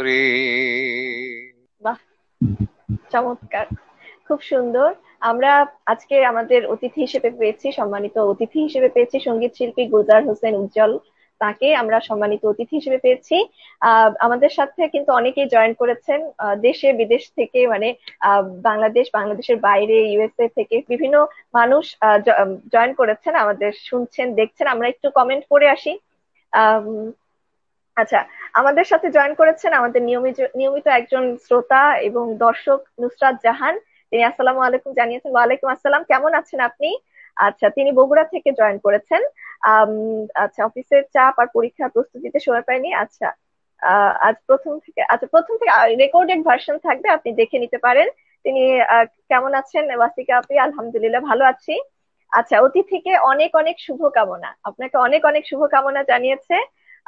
করে। বাহ, চমৎকার, খুব সুন্দর। আমরা আজকে আমাদের অতিথি হিসেবে পেয়েছি, সম্মানিত অতিথি হিসেবে পেয়েছি সঙ্গীত শিল্পী গুলজার হোসেন উজ্জ্বল। তাকে আমরা সম্মানিত অতিথি হিসেবে পেয়েছি। আমাদের সাথে কিন্তু অনেকেই জয়েন করেছেন, দেশে বিদেশ থেকে, মানে বাংলাদেশ, বাংলাদেশের বাইরে, ইউএসএ থেকে বিভিন্ন মানুষ জয়েন করেছেন, আমাদের শুনছেন, দেখছেন। আমরা একটু কমেন্ট করে আসি। আম, আচ্ছা, আমাদের সাথে জয়েন করেছেন আমাদের নিয়মিত নিয়মিত একজন শ্রোতা এবং দর্শক, নুসরাত জাহান। তিনি আসসালামু আলাইকুম জানিয়েছেন। ওয়ালাইকুম আসসালাম, কেমন আছেন আপনি? আচ্ছা, তিনি বগুড়া থেকে জয়েন করেছেন। আম, আচ্ছা, অফিসের চাপ আর পরীক্ষার প্রস্তুতিতে সময় পাইনি। আচ্ছা, আজ প্রথম থেকে রেকর্ডেড ভার্সন থাকবে, আপনি দেখে নিতে পারেন। তিনি কেমন আছেন ওয়াসিকা আপনি? আলহামদুলিল্লাহ ভালো আছি। আচ্ছা, অতিথিকে অনেক অনেক শুভকামনা, আপনাকে অনেক অনেক শুভকামনা জানিয়েছে।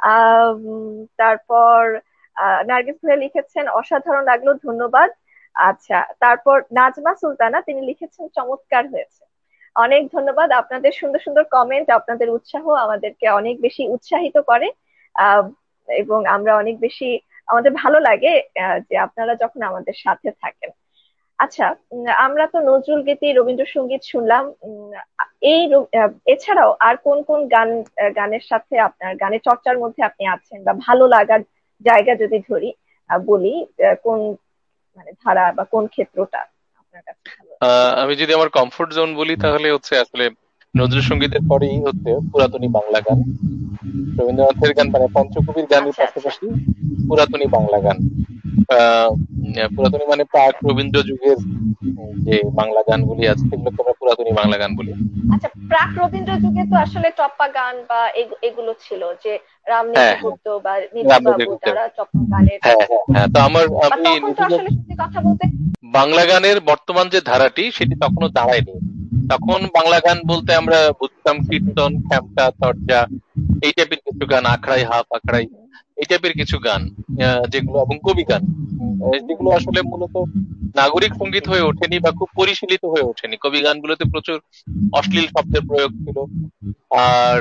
তারপর নার্গিস ভাইয়া লিখেছেন অসাধারণ লাগলো, ধন্যবাদ। আচ্ছা, তারপর নাজমা সুলতানা তিনি লিখেছেন চমৎকার হয়েছে। অনেক ধন্যবাদ, আপনাদের সুন্দর সুন্দর কমেন্ট, আপনাদের উৎসাহ আমাদেরকে অনেক বেশি উৎসাহিত করে। আহ, এবং আমরা অনেক বেশি, আমাদের ভালো লাগে যে আপনারা যখন আমাদের সাথে থাকেন। আচ্ছা, আমরা তো নজরুল গীতি, রবীন্দ্রসঙ্গীত শুনলাম। এছাড়াও আর কোন কোন গানের সাথে আপনার গানের চর্চার মধ্যে আপনি আছেন, বা ভালো লাগার জায়গা যদি ধরি, বলি, কোন মানে ধারা বা কোন ক্ষেত্রটা আপনার কাছে ভালো লাগে? আমি যদি আমার কমফোর্ট জোন বলি তাহলে হচ্ছে আসলে নজরুল সঙ্গীতের পরেই হচ্ছে পুরাতনী বাংলা গান, রবীন্দ্রনাথের গান, মানে পঞ্চকবির গানের আচ্ছা আচ্ছা। পাশাপাশি পুরাতনী বাংলা গান। আহ পুরাতনী মানে প্রাক রবীন্দ্র যুগের যে বাংলা গানগুলি আছে সেগুলোকে আমরা পুরাতনী বাংলা গান বলি। আচ্ছা, প্রাক রবীন্দ্র যুগে তো আসলে টপ্পা গান বা এগুলো ছিল, যে হ্যাঁ, রামনীতি হ্যাঁ, গুপ্ত বা নিধু রামনাথের বাবু, গুপ্তের। তারা টপ্পা গানের হ্যাঁ, হ্যাঁ, হ্যাঁ, তো করতেন। বা আমি তখন তো নিজে আসলে সত্যি কথা বলতে, বাংলা গানের বর্তমান যে ধারাটি সেটি তখনো দাঁড়ায়নি। তখন বাংলা গান বলতে আমরা বুঝতাম কীর্তন, খ্যামটা, তরজা, এই টাইপের কিছু গান, আখড়াই হাফ আখড়াই, এই টাইপের কিছু গান, যেগুলো, এবং কবি গান, যেগুলো আসলে মূলত নাগরিক সঙ্গীত হয়ে ওঠেনি বা খুব পরিশীলিত হয়ে ওঠেনি। কবি গানগুলোতে প্রচুর অশ্লীল শব্দের প্রয়োগ ছিল। আর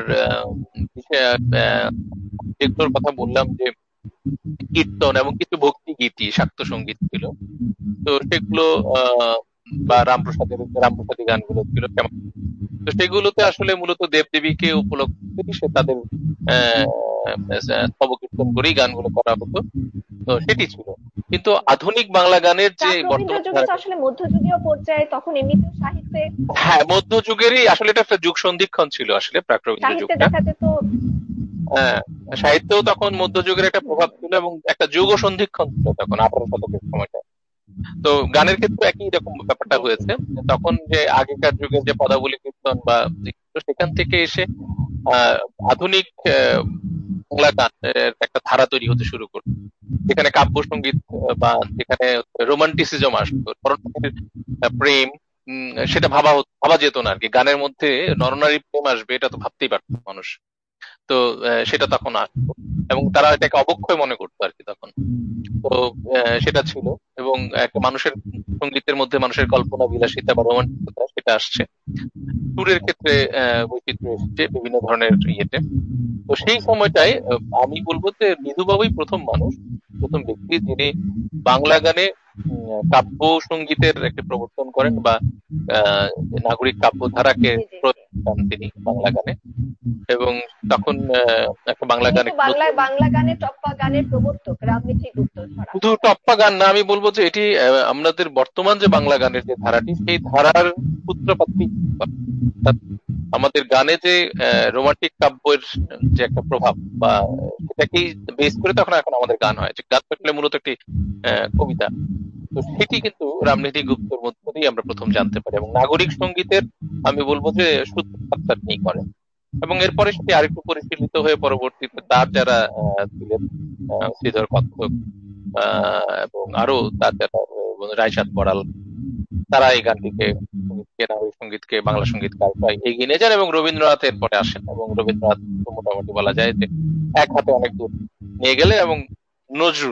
যেগুলোর কথা বললাম যে কীর্তন এবং কিছু ভক্তি গীতি, শাক্ত সঙ্গীত ছিল। তো সেগুলো আহ বা রামপ্রসাদী গানগুলো ছিল কেমন। তো সেগুলোতে আসলে মূলত দেবদেবীকে উপলক্ষ করে সে তাদের স্তব কীর্তন করেই গানগুলো করা হতো। তো সেটি ছিল। কিন্তু আধুনিক বাংলা গানের যে প্রাক রবীন্দ্র বর্তমান যুগে তো ধারাটি, আসলে মধ্যযুগীয় পর্যায়ে তখন এমনিতেও সাহিত্যে হ্যাঁ, মধ্যযুগেরই আসলে এটা একটা যুগ সন্ধিক্ষণ ছিল আসলে প্রাক রবীন্দ্র সাহিত্যে যুগটা। দেখা যেত। হ্যাঁ, সাহিত্যেও তখন মধ্যযুগের একটা প্রভাব ছিল এবং একটা যুগ সন্ধিক্ষণ ছিল তখন 18 শতকের সময়টা। তো গানের ক্ষেত্রে একই রকম ব্যাপারটা জি জি। হয়েছে। তখন যে আগেকার যুগের যে পদাবলী কীর্তন বা তো সেখান থেকে এসে আহ আধুনিক বাংলা গানের একটা ধারা তৈরি হতে শুরু করলো, যেখানে কাব্য সঙ্গীত বা যেখানে রোমান্টিসিজম আসতো, পরস্পরের প্রেম, সেটা ভাবা যেত না আর কি। গানের মধ্যে নরনারী প্রেম আসবে এটা তো ভাবতেই পারতো না মানুষ। তো সেটা তখন আসতো এবং তারা এটাকে অবক্ষয় মনে করতো আর কি তখন। তো সেটা ছিল। এবং একটা মানুষের সঙ্গীতের মধ্যে মানুষের কল্পনা বিলাসিতা বা রোমান্টিকতা সেটা আসছে। সুরের ক্ষেত্রে বৈচিত্র্য এসেছে বিভিন্ন ধরনের ইয়েতে। তো সেই সময়টায় আমি বলবো যে নিধু বাবুই প্রথম মানুষ, প্রথম ব্যক্তি যিনি বাংলা গানে কাব্য সঙ্গীতের একটা প্রবর্তন করেন বা নাগরিক কাব্য ধারাকে জি জি জি। প্রয়োগ করেন তিনি বাংলা গানে। এবং তখন একটা বাংলা উনি গান তো একটা বাংলা নতুন, বাংলা গানে টপ্পা গানের প্রবর্তক, রামনিধি গুপ্ত ধরা শুধু হয় তাকে। টপ্পা গান না, আমি বলবো যে এটি আমাদের বর্তমান যে বাংলা গানের যে ধারাটি সেই ধারার সূত্রপাতই। অর্থাৎ আমাদের গানে যে রোমান্টিক কাব্যের যে একটা প্রভাব বা সেটাকেই বেস করে তখন এখন আমাদের গান হয়, যে গান আসলে মূলত একটি কবিতা। তো সেটি কিন্তু রামনীতি গুপ্তর মধ্য দিয়ে আমরা প্রথম জানতে পারি এবং নাগরিক সঙ্গীতের আমি বলবো যে সূত্রপাতটা তিনি করেন। এবং এরপরে সেটি আরেকটু পরিশীলিত হয়ে পরবর্তীতে তার যারা ছিলেন, শ্রীধর কত্থক, এবং আরো তার যারা রায়চাঁদ বড়াল, তারা এই গানটিকে, সঙ্গীতকে, নাগরিক সঙ্গীতকে, বাংলা সঙ্গীতকে আরেকটু এগিয়ে নিয়ে যান এবং রবীন্দ্রনাথ এরপরে আসেন এবং রবীন্দ্রনাথ তো মোটামুটি বলা যায় যে এক হাতে অনেক দূর নিয়ে গেলেন। এবং নজরুল